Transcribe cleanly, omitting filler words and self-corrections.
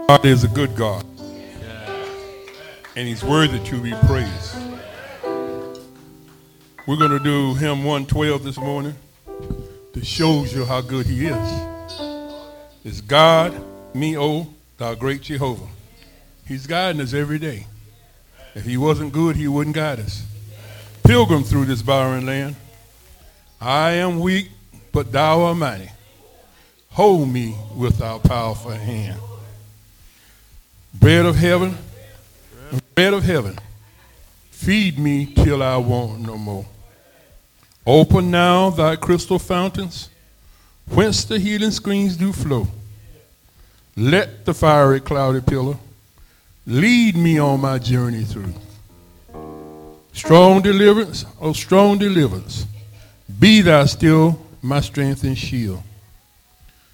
God is a good God, and he's worthy to be praised. We're going to do hymn 112 this morning that shows you how good he is. It's God, me, oh, thou great Jehovah. He's guiding us every day. If he wasn't good, he wouldn't guide us. Pilgrim through this barren land, I am weak, but thou art mighty. Hold me with thy powerful hand. Bread of heaven, feed me till I want no more. Open now thy crystal fountains, whence the healing streams do flow. Let the fiery cloudy pillar lead me on my journey through. Strong deliverance, be thou still my strength and shield.